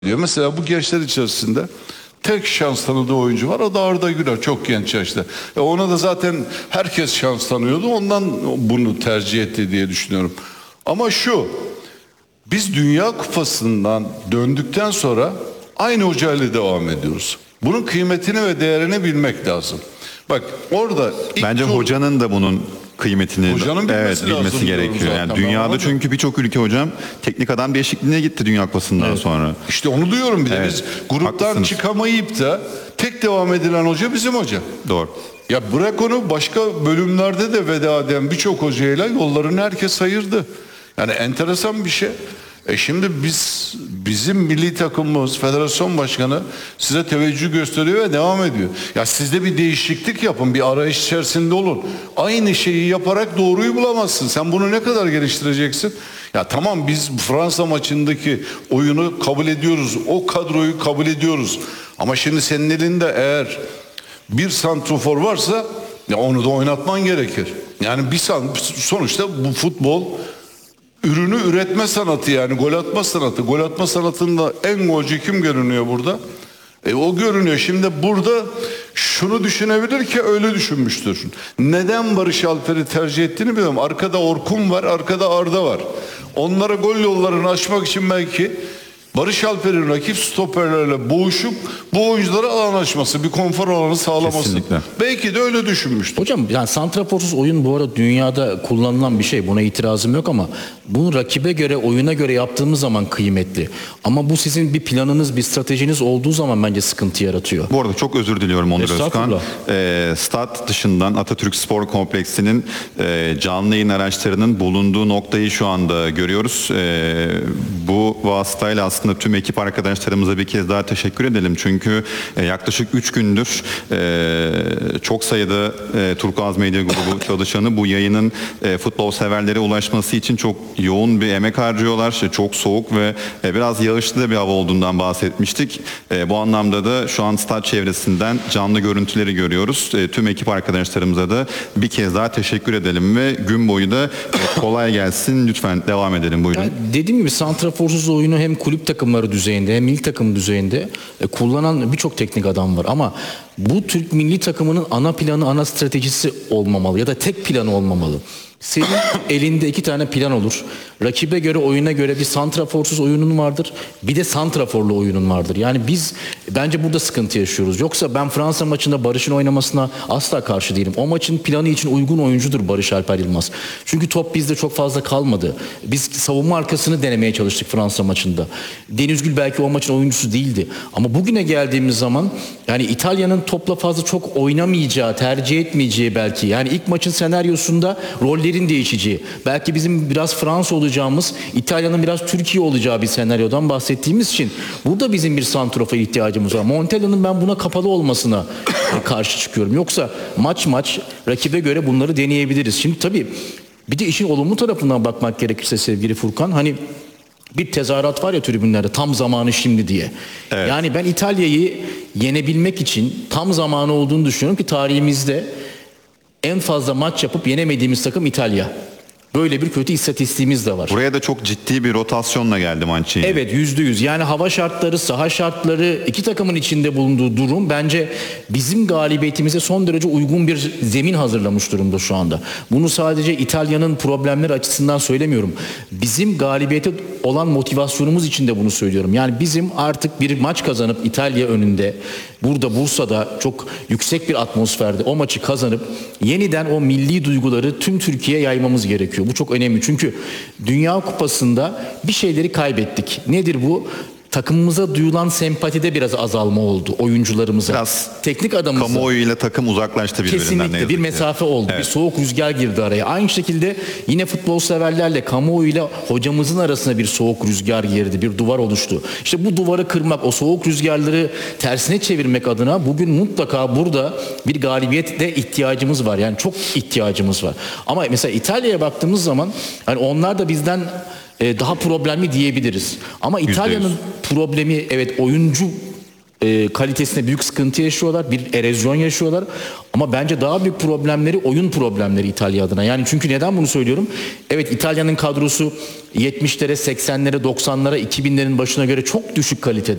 diyor. Mesela bu gençler içerisinde tek şans tanıdığı oyuncu var. O da Arda Güler. Çok genç yaşta. Ona da zaten herkes şans tanıyordu. Ondan bunu tercih etti diye düşünüyorum. Ama biz Dünya Kupası'ndan döndükten sonra aynı hocayla devam ediyoruz. Bunun kıymetini ve değerini bilmek lazım. Bak orada bence hocanın da bunun kıymetini bilmesi gerekiyor. Yani dünyada çünkü birçok ülke hocam teknik adam değişikliğine gitti Dünya Kupası'ndan sonra. İşte onu diyorum, bir de biz gruptan haklısınız. Çıkamayıp da tek devam edilen hoca bizim hoca. Doğru. Ya bırak onu, başka bölümlerde de veda eden birçok hocayla yollarını herkes ayırdı. Yani enteresan bir şey. Şimdi bizim milli takımımız, federasyon başkanı size teveccüh gösteriyor ve devam ediyor. Ya siz de bir değişiklik yapın, bir arayış içerisinde olun. Aynı şeyi yaparak doğruyu bulamazsın. Sen bunu ne kadar geliştireceksin? Ya tamam, biz Fransa maçındaki oyunu kabul ediyoruz. O kadroyu kabul ediyoruz. Ama şimdi senin elinde eğer bir santrofor varsa ya onu da oynatman gerekir. Yani sonuçta bu futbol ürünü üretme sanatı, yani gol atma sanatı. Gol atma sanatında en golcü kim görünüyor burada? O görünüyor. Şimdi burada şunu düşünebilir ki öyle düşünmüştür. Neden Barış Alper'i tercih ettiğini bilmiyorum. Arkada Orkun var, arkada Arda var. Onlara gol yollarını açmak için belki Barış Alper'in rakip stoperlerle boğuşup bu oyunculara alan açması, bir konfor alanı sağlaması. Kesinlikle. Belki de öyle düşünmüştür. Hocam yani santraforsuz oyun bu arada dünyada kullanılan bir şey. Buna itirazım yok ama bunu rakibe göre, oyuna göre yaptığımız zaman kıymetli. Ama bu sizin bir planınız, bir stratejiniz olduğu zaman bence sıkıntı yaratıyor. Bu arada çok özür diliyorum Onur Özkan. Estağfurullah. Stat dışından Atatürk Spor Kompleksi'nin canlı yayın araçlarının bulunduğu noktayı şu anda görüyoruz. Bu vasıtayla aslında tüm ekip arkadaşlarımıza bir kez daha teşekkür edelim. Çünkü yaklaşık 3 gündür çok sayıda Turkuaz Medya Grubu çalışanı bu yayının futbol severlere ulaşması için çok yoğun bir emek harcıyorlar. Çok soğuk ve biraz yağışlı da bir hava olduğundan bahsetmiştik. Bu anlamda da şu an stat çevresinden canlı görüntüleri görüyoruz. Tüm ekip arkadaşlarımıza da bir kez daha teşekkür edelim ve gün boyu da kolay gelsin. Lütfen devam edelim, buyurun. Yani dediğim gibi santraforsuz oyunu hem kulüp takımları düzeyinde hem milli takım düzeyinde kullanan birçok teknik adam var. Ama bu Türk milli takımının ana planı, ana stratejisi olmamalı ya da tek planı olmamalı. Senin elinde 2 tane plan olur. Rakibe göre, oyuna göre bir santraforsuz oyunun vardır. Bir de santraforlu oyunun vardır. Yani biz bence burada sıkıntı yaşıyoruz. Yoksa ben Fransa maçında Barış'ın oynamasına asla karşı değilim. O maçın planı için uygun oyuncudur Barış Alper Yılmaz. Çünkü top bizde çok fazla kalmadı. Biz savunma arkasını denemeye çalıştık Fransa maçında. Deniz Gül belki o maçın oyuncusu değildi. Ama bugüne geldiğimiz zaman yani İtalya'nın topla fazla çok oynamayacağı, tercih etmeyeceği belki. Yani ilk maçın senaryosunda rollerin değişeceği. Belki bizim biraz Fransa olacağımız, İtalya'nın biraz Türkiye olacağı bir senaryodan bahsettiğimiz için burada bizim bir santrofa ihtiyacımız var. Montella'nın ben buna kapalı olmasına karşı çıkıyorum. Yoksa maç rakibe göre bunları deneyebiliriz. Şimdi tabii bir de işin olumlu tarafından bakmak gerekirse sevgili Furkan, hani bir tezahürat var ya tribünlerde, tam zamanı şimdi diye. Evet. Yani ben İtalya'yı yenebilmek için tam zamanı olduğunu düşünüyorum ki tarihimizde en fazla maç yapıp yenemediğimiz takım İtalya. Böyle bir kötü istatistiğimiz de var. Buraya da çok ciddi bir rotasyonla geldi Mancini. Evet, %100. Yani hava şartları, saha şartları, iki takımın içinde bulunduğu durum bence bizim galibiyetimize son derece uygun bir zemin hazırlamış durumda şu anda. Bunu sadece İtalya'nın problemleri açısından söylemiyorum. Bizim galibiyete olan motivasyonumuz için de bunu söylüyorum. Yani bizim artık bir maç kazanıp İtalya önünde, burada Bursa'da çok yüksek bir atmosferde o maçı kazanıp yeniden o milli duyguları tüm Türkiye'ye yaymamız gerekiyor. Bu çok önemli çünkü Dünya Kupası'nda bir şeyleri kaybettik. Nedir bu? Takımımıza duyulan sempatide biraz azalma oldu oyuncularımıza. Biraz teknik adamımıza. Kamuoyu ile takım uzaklaştı birbirinden. Kesinlikle bir mesafe oldu. Evet. Bir soğuk rüzgar girdi araya. Aynı şekilde yine futbol severlerle kamuoyuyla hocamızın arasına bir soğuk rüzgar girdi. Bir duvar oluştu. İşte bu duvarı kırmak, o soğuk rüzgarları tersine çevirmek adına bugün mutlaka burada bir galibiyete ihtiyacımız var. Yani çok ihtiyacımız var. Ama mesela İtalya'ya baktığımız zaman hani onlar da bizden daha problemli diyebiliriz. Ama İtalya'nın problemi evet oyuncu kalitesinde büyük sıkıntı yaşıyorlar. Bir erozyon yaşıyorlar. Ama bence daha büyük problemleri oyun problemleri İtalya adına. Yani çünkü neden bunu söylüyorum? Evet, İtalya'nın kadrosu 70'lere, 80'lere, 90'lara, 2000'lerin başına göre çok düşük kalitede.